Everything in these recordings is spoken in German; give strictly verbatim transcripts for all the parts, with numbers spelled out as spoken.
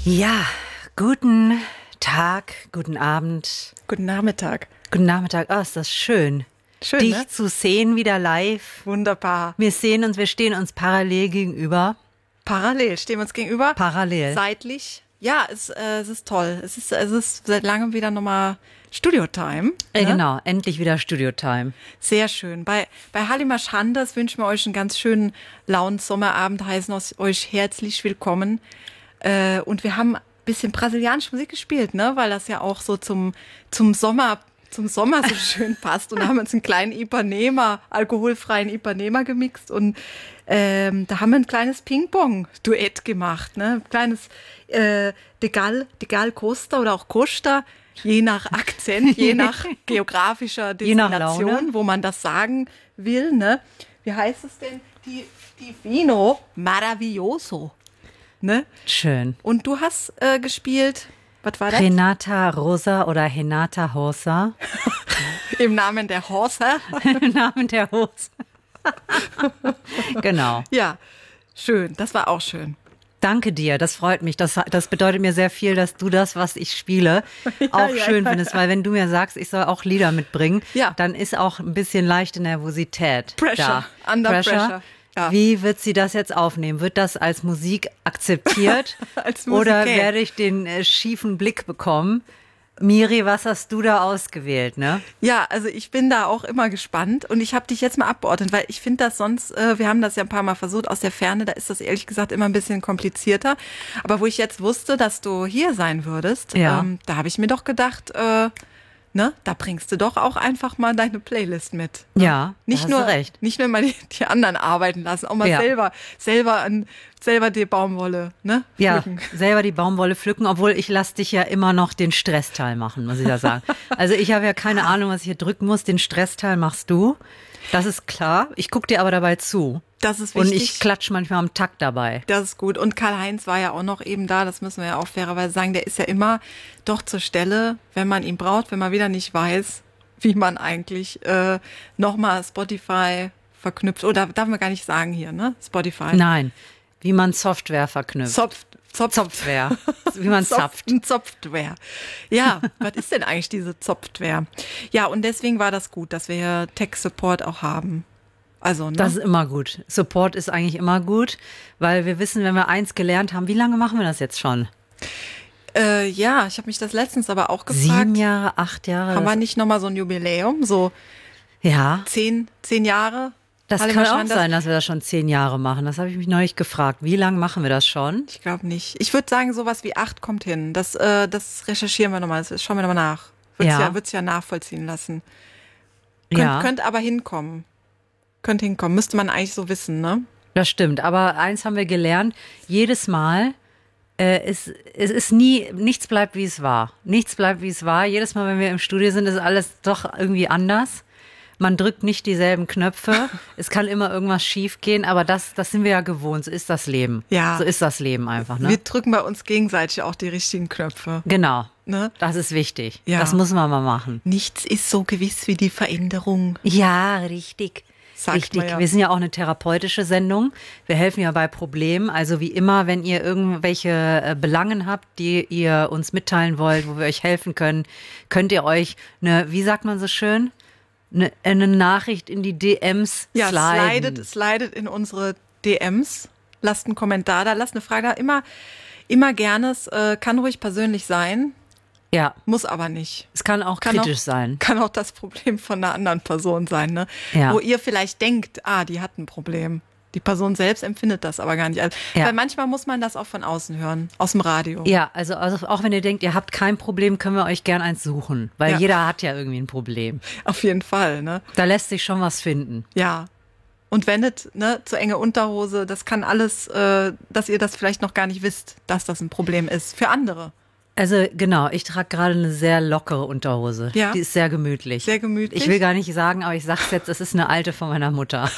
Ja, guten Tag, guten Abend. Guten Nachmittag. Guten Nachmittag. Oh, ist das schön. Schön, Dich ne? zu sehen wieder live. Wunderbar. Wir sehen uns, wir stehen uns parallel gegenüber. Parallel stehen wir uns gegenüber. Parallel. Seitlich. Ja, es, äh, es ist toll. Es ist, es ist seit langem wieder nochmal Studio-Time. Äh, ne? genau, endlich wieder Studio-Time. Sehr schön. Bei, bei Halima Schanders wünschen wir euch einen ganz schönen lauen Sommerabend, heißen euch herzlich willkommen. Äh, und wir haben ein bisschen brasilianische Musik gespielt, ne? Weil das ja auch so zum, zum Sommer zum Sommer so schön passt. Und da haben wir uns einen kleinen Ipanema, alkoholfreien Ipanema gemixt und ähm, da haben wir ein kleines Ping-Pong-Duett gemacht, ne? Ein kleines äh, Degal, Degal Costa oder auch Costa, je nach Akzent, je nach geografischer Je nach Destination, Laune. wo man das sagen will, ne? Wie heißt es denn? Die, die Vino Maravilloso, ne? Schön. Und du hast äh, gespielt, was war das? Renata Rosa oder Renata Hosa. Im Namen der Horse. Im Namen der Hose. Genau. Ja, schön. Das war auch schön. Danke dir, das freut mich. Das, das bedeutet mir sehr viel, dass du das, was ich spiele, auch ja, schön ja. findest. Weil wenn du mir sagst, ich soll auch Lieder mitbringen, Ja. dann ist auch ein bisschen leichte Nervosität Pressure, da. under pressure, ja. Wie wird sie das jetzt aufnehmen? Wird das als Musik akzeptiert? Als Oder Musiker. werde ich den äh, schiefen Blick bekommen? Miri, was hast du da ausgewählt, ne? Ja, also ich bin da auch immer gespannt und ich habe dich jetzt mal abgeordnet, weil ich finde das sonst, äh, wir haben das ja ein paar Mal versucht aus der Ferne, da ist das ehrlich gesagt immer ein bisschen komplizierter. Aber wo ich jetzt wusste, dass du hier sein würdest, Ja. ähm, da habe ich mir doch gedacht, äh, ne, da bringst du doch auch einfach mal deine Playlist mit. Ne? Ja, da nicht hast nur du recht. nicht nur mal die, die anderen arbeiten lassen, auch mal Ja. selber, selber an, selber die Baumwolle, ne? Ja, pflücken. selber die Baumwolle pflücken, obwohl ich lasse dich ja immer noch den Stressteil machen, muss ich da sagen. Also ich habe ja keine Ahnung, was ich hier drücken muss. Den Stressteil machst du. Das ist klar. Ich gucke dir aber dabei zu. Das ist Und wichtig. ich klatsch manchmal am Takt dabei. Das ist gut. Und Karl-Heinz war ja auch noch eben da, das müssen wir ja auch fairerweise sagen, der ist ja immer doch zur Stelle, wenn man ihn braucht, wenn man wieder nicht weiß, wie man eigentlich äh, nochmal Spotify verknüpft. Oder darf man gar nicht sagen hier, ne? Spotify. Nein, wie man Software verknüpft. Zopf, Zopf, Software, wie man zapft. Software. Ja, was ist denn eigentlich diese Software? Ja, und deswegen war das gut, dass wir hier Tech-Support auch haben. Also, ne? Das ist immer gut. Support ist eigentlich immer gut, weil wir wissen, wenn wir eins gelernt haben, wie lange machen wir das jetzt schon? äh, ja, ich habe mich das letztens aber auch gefragt. Sieben Jahre, acht Jahre? Haben wir das, nicht nochmal so ein Jubiläum? So ja, zehn, zehn Jahre? das Halima kann auch Schanders? sein, dass wir das schon zehn Jahre machen. Das habe ich mich neulich gefragt. Wie lange machen wir das schon? Ich glaube nicht. Ich würde sagen, sowas wie acht kommt hin. Das, äh, das recherchieren wir nochmal. Das schauen wir nochmal nach. Wird's Ja. ja, wird's ja nachvollziehen lassen. Könnt, Ja, Könnte aber hinkommen. Könnte hinkommen. Müsste man eigentlich so wissen, ne? das stimmt. Aber eins haben wir gelernt. Jedes Mal, äh, es, es ist nie, nichts bleibt, wie es war. Nichts bleibt, wie es war. Jedes Mal, wenn wir im Studio sind, ist alles doch irgendwie anders. Man drückt nicht dieselben Knöpfe. Es kann immer irgendwas schief gehen, aber das, das sind wir ja gewohnt. So ist das Leben. Ja. So ist das Leben einfach, ne? Wir drücken bei uns gegenseitig auch die richtigen Knöpfe. Genau. Ne? Das ist wichtig. Ja. Das muss man mal machen. Nichts ist so gewiss wie die Veränderung. Ja, richtig. Sagt Richtig. man ja. Wir sind ja auch eine therapeutische Sendung. Wir helfen ja bei Problemen. Also wie immer, wenn ihr irgendwelche äh, Belangen habt, die ihr uns mitteilen wollt, wo wir euch helfen können, könnt ihr euch eine, wie sagt man so schön, eine, eine Nachricht in die D Ms Ja, sliden. slidet, slidet in unsere D Ms. Lasst einen Kommentar da, lasst eine Frage da. Immer, immer gerne. Es äh, kann ruhig persönlich sein, Ja, muss aber nicht. es kann auch Kann kritisch auch, sein. Kann auch das Problem von einer anderen Person sein, ne? Ja. Wo ihr vielleicht denkt, ah, die hat ein Problem. Die Person selbst empfindet das aber gar nicht. Also, Ja. Weil manchmal muss man das auch von außen hören, aus dem Radio. Ja, also, also auch wenn ihr denkt, ihr habt kein Problem, können wir euch gern eins suchen. Weil Ja. jeder hat ja irgendwie ein Problem. Auf jeden Fall, ne? Da lässt sich schon was finden. Ja. Und wenn nicht, ne, zu enge Unterhose, das kann alles, äh, dass ihr das vielleicht noch gar nicht wisst, dass das ein Problem ist. Für andere. Also genau, ich trage gerade eine sehr lockere Unterhose. Ja. Die ist sehr gemütlich. Sehr gemütlich. Ich will gar nicht sagen, aber ich sag's jetzt, es ist eine alte von meiner Mutter.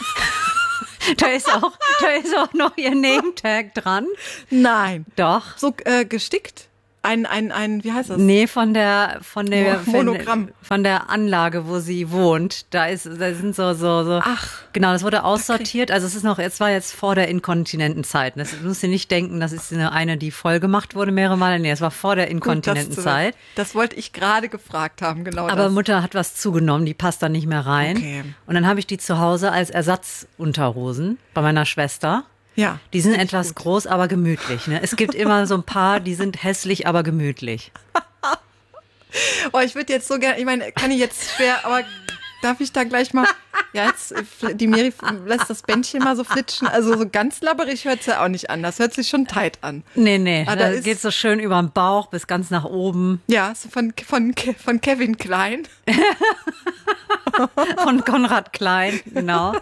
da ist auch, da ist auch noch ihr Nametag dran. Nein. Doch. So äh, gestickt? Ein, ein, ein, wie heißt das? Nee, von der, von der, Mo- Monogramm. Von, von der Anlage, wo sie wohnt. Da ist, da sind so, so, so. Ach. Genau, das wurde aussortiert. Also es ist noch, es war jetzt vor der Inkontinentenzeit. Das musst du nicht denken, das ist eine, eine, die voll gemacht wurde mehrere Male. Nee, es war vor der Inkontinentenzeit. Gut, das, das wollte ich gerade gefragt haben, genau Aber das. Mutter hat was zugenommen, die passt da nicht mehr rein. Okay. Und dann habe ich die zu Hause als Ersatzunterhosen bei meiner Schwester. Ja. Die sind find ich etwas gut. groß, aber gemütlich. Ne? Es gibt immer so ein paar, die sind hässlich, aber gemütlich. Oh, ich würde jetzt so gerne, ich meine, kann ich jetzt schwer, aber darf ich da gleich mal, ja, jetzt, äh, die Miri lässt das Bändchen mal so flitschen, also so ganz labberig hört es ja auch nicht an, das hört sich schon tight an. Nee, nee, Ah, da da ist- geht so schön über den Bauch bis ganz nach oben. Ja, so von, von, Ke- von Kevin Klein. Von Konrad Klein, genau.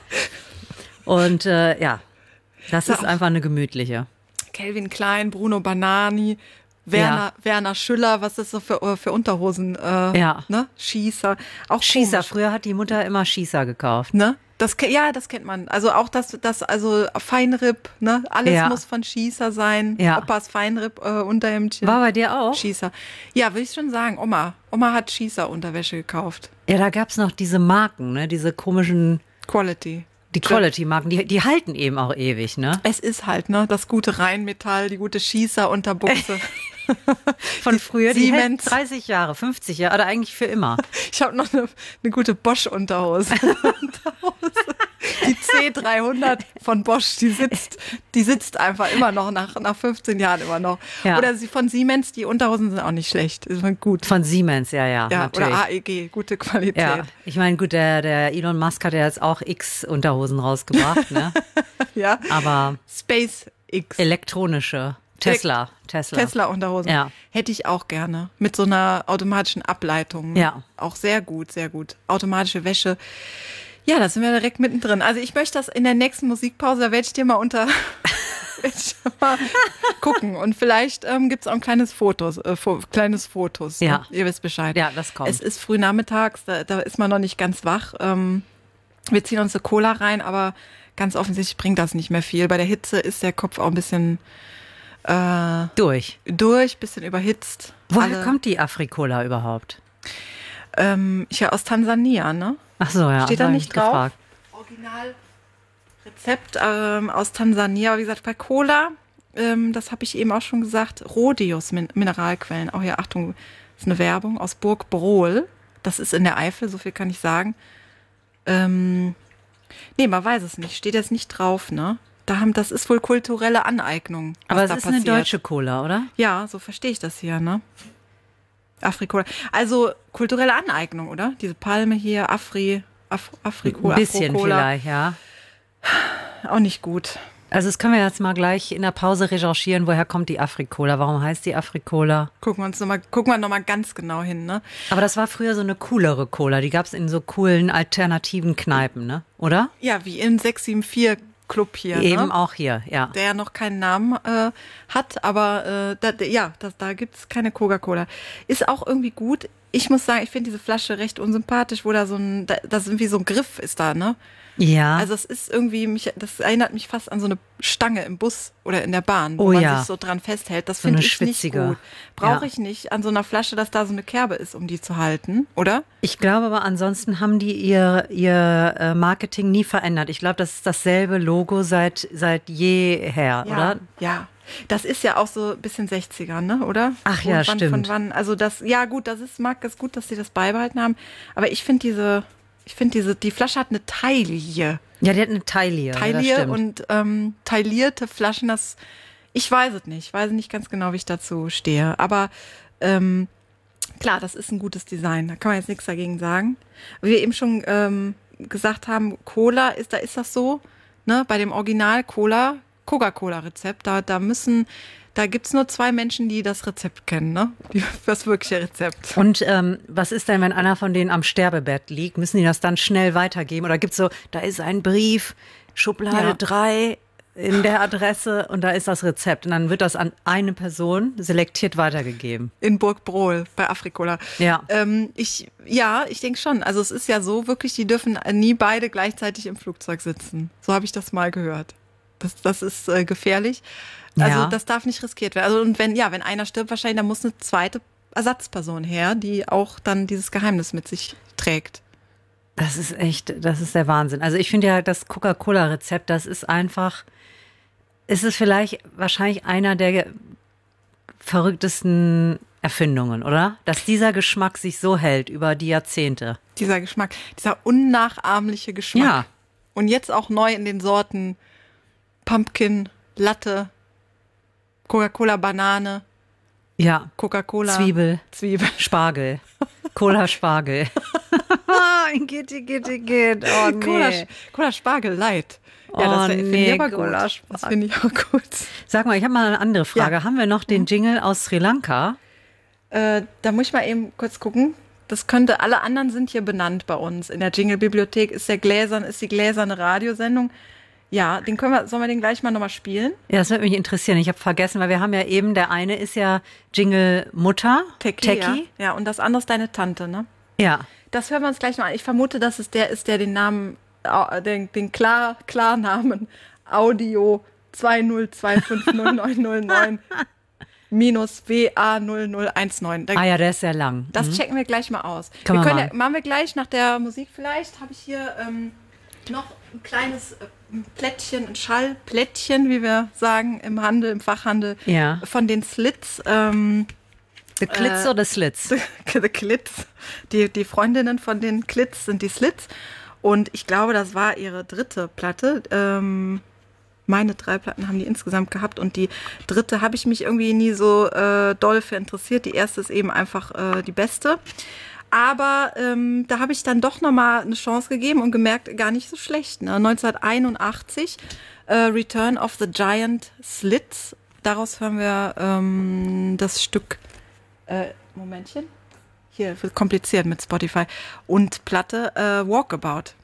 Und äh, ja, das So. ist einfach eine gemütliche. Calvin Klein, Bruno Banani, Werner, Ja. Werner Schüller, was ist so für, für Unterhosen, äh, Ja. ne? Schießer. Auch Schießer, komisch, früher hat die Mutter immer Schießer gekauft. ne? Das, ke- ja, das kennt man. Also auch das, das, also Feinripp, ne? Alles Ja. muss von Schießer sein. Ja. Opas Feinripp, äh, Unterhemdchen. War bei dir auch? Schießer. Ja, will ich schon sagen, Oma. Oma hat Schießer-Unterwäsche gekauft. Ja, da gab's noch diese Marken, ne? Diese komischen, Quality. die Quality-Marken, die, die halten eben auch ewig, ne? Es ist halt, ne? Das gute Rheinmetall, die gute Schießer-Unterbuchse. Von früher, die hält Siemens. dreißig Jahre, fünfzig Jahre oder eigentlich für immer. Ich habe noch eine, eine gute Bosch-Unterhose. Unterhose. Die C dreihundert von Bosch, die sitzt, die sitzt einfach immer noch nach, nach fünfzehn Jahren immer noch. Ja. Oder sie von Siemens, die Unterhosen sind auch nicht schlecht, ist gut. Von Siemens, ja, ja, Ja, natürlich. oder A E G, gute Qualität. Ja, ich meine, gut, der, der Elon Musk hat ja jetzt auch X-Unterhosen rausgebracht, ne? Ja. Aber Space X. elektronische. Tesla, Tesla. Tesla-Unterhosen. Ja. Hätte ich auch gerne. Mit so einer automatischen Ableitung. Ja. Auch sehr gut, sehr gut. Automatische Wäsche. Ja, da sind wir direkt mittendrin. Also ich möchte das in der nächsten Musikpause, da werde ich dir mal unter werde ich mal gucken. Und vielleicht ähm, gibt es auch ein kleines Fotos, äh, Fo kleines Fotos. Ja. Ne? Ihr wisst Bescheid. Ja, das kommt. Es ist früh nachmittags, da, da ist man noch nicht ganz wach. Ähm, wir ziehen uns eine Cola rein, aber ganz offensichtlich bringt das nicht mehr viel. Bei der Hitze ist der Kopf auch ein bisschen äh, Durch. durch, bisschen überhitzt. Woher Alle- kommt die Afrikola überhaupt? Ähm, ich ja aus Tansania, ne? Ach so, ja. Steht da hab nicht ich drauf? gefragt. Original Rezept ähm, aus Tansania. Aber wie gesagt, bei Cola, ähm, das habe ich eben auch schon gesagt, Rhodius Min Mineralquellen. Auch hier, Achtung, ist eine Werbung aus Burg Brohl. Das ist in der Eifel, so viel kann ich sagen. Ähm, nee, man weiß es nicht. Steht jetzt nicht drauf, ne? Da haben, das ist wohl kulturelle Aneignung. was Aber es da ist passiert. eine deutsche Cola, oder? Ja, so verstehe ich das hier, ne? Afrikola. Also kulturelle Aneignung, oder? Diese Palme hier, Afri, Af Afrikola. Ein bisschen Afrocola. vielleicht, ja. Auch nicht gut. Also das können wir jetzt mal gleich in der Pause recherchieren, woher kommt die Afrikola, warum heißt die Afrikola? Gucken wir uns noch mal, gucken wir noch mal ganz genau hin, ne? Aber das war früher so eine coolere Cola, die gab es in so coolen alternativen Kneipen, ne? Oder? Ja, wie im sechs sieben vier Club hier, Eben ne? auch hier, ja. Der ja noch keinen Namen äh, hat, aber äh, da, ja, da, da gibt's keine Coca-Cola. Ist auch irgendwie gut. Ich muss sagen, ich finde diese Flasche recht unsympathisch, wo da so ein, da, das ist irgendwie so ein Griff ist da, ne? Ja. Also es ist irgendwie, mich, das erinnert mich fast an so eine Stange im Bus oder in der Bahn, wo Oh man ja. sich so dran festhält. Das So finde eine ich schwitzige. nicht gut. Brauche Ja. ich nicht an so einer Flasche, dass da so eine Kerbe ist, um die zu halten, oder? Ich glaube aber ansonsten haben die ihr, ihr äh, Marketing nie verändert. Ich glaube, das ist dasselbe Logo seit, seit jeher, oder? Ja. Das ist ja auch so ein bisschen sechziger, ne, oder? Ach ja, Und wann, stimmt. Von wann, also das, ja gut, das ist, mag es gut, dass sie das beibehalten haben. Aber ich finde diese, ich finde diese, die Flasche hat eine Taille. Ja, die hat eine Taille. das Taille stimmt. und ähm, taillierte Flaschen, das, ich weiß es nicht. Ich weiß nicht ganz genau, wie ich dazu stehe. Aber ähm, klar, das ist ein gutes Design. Da kann man jetzt nichts dagegen sagen. Wie wir eben schon ähm, gesagt haben, Cola, ist, da ist das so, ne, bei dem Original Cola, Coca-Cola-Rezept, da, da müssen, da gibt's nur zwei Menschen, die das Rezept kennen, ne? Die, das wirkliche Rezept. Und ähm, was ist denn, wenn einer von denen am Sterbebett liegt? Müssen die das dann schnell weitergeben? Oder gibt's so, da ist ein Brief, Schublade Ja. drei in der Adresse und da ist das Rezept. Und dann wird das an eine Person selektiert weitergegeben. In Burg Brohl bei Afrikola. Ja. Ähm, ich, ja, ich denke schon. Also es ist ja so wirklich, die dürfen nie beide gleichzeitig im Flugzeug sitzen. So habe ich das mal gehört. Das, das ist äh, gefährlich. Also Ja. das darf nicht riskiert werden. Also und wenn, ja, wenn einer stirbt, wahrscheinlich, dann muss eine zweite Ersatzperson her, die auch dann dieses Geheimnis mit sich trägt. Das ist echt, das ist der Wahnsinn. Also ich finde ja, das Coca-Cola-Rezept, das ist einfach, ist es vielleicht wahrscheinlich einer der verrücktesten Erfindungen, oder? Dass dieser Geschmack sich so hält über die Jahrzehnte. Dieser Geschmack, dieser unnachahmliche Geschmack. Ja. Und jetzt auch neu in den Sorten Pumpkin, Latte, Coca-Cola Banane, Ja. Coca-Cola Zwiebel, Zwiebel. Spargel, Cola-Spargel. geht, geht, geht. Oh nee. Cola, Cola Spargel Light. Ja, Oh, das finde nee, ich aber Cola gut. Spargel. Das finde ich auch gut. Sag mal, ich habe mal eine andere Frage. Ja. Haben wir noch den Jingle aus Sri Lanka? Äh, da muss ich mal eben kurz gucken. Das könnte, alle anderen sind hier benannt bei uns. In der Jingle-Bibliothek ist der Gläsern, ist die gläserne Radiosendung. Ja, den können wir, sollen wir den gleich mal nochmal spielen? Ja, das würde mich interessieren. Ich habe vergessen, weil wir haben ja eben, der eine ist ja Jingle Mutter, Techie, ja. Ja, und das andere ist deine Tante, ne? Ja. Das hören wir uns gleich mal an. Ich vermute, dass es der ist, der den Namen, äh, den, den Klar, Klarnamen Audio zwei null zwei fünf null neun null neun minus W A null null eins neun. Da, Ah ja, der ist sehr lang. das Mhm. checken wir gleich mal aus. Können wir wir können mal. Ja, machen wir gleich nach der Musik vielleicht. Habe ich hier ähm, noch ein kleines äh, Plättchen, ein Schallplättchen, wie wir sagen im Handel, im Fachhandel, Ja. von den Slits. Ähm, The Klitz Äh, oder Slitz? The Klits. Die, die Freundinnen von den Klits sind die Slits. Und ich glaube, das war ihre dritte Platte. Ähm, meine drei Platten haben die insgesamt gehabt. Und die dritte habe ich mich irgendwie nie so äh, doll für interessiert. Die erste ist eben einfach äh, die beste. Aber ähm, da habe ich dann doch nochmal eine Chance gegeben und gemerkt, gar nicht so schlecht. Ne? neunzehnhunderteinundachtzig, äh, Return of the Giant Slits. Daraus hören wir ähm, das Stück Äh, Momentchen. Hier, wird kompliziert mit Spotify. Und Platte äh, Walkabout.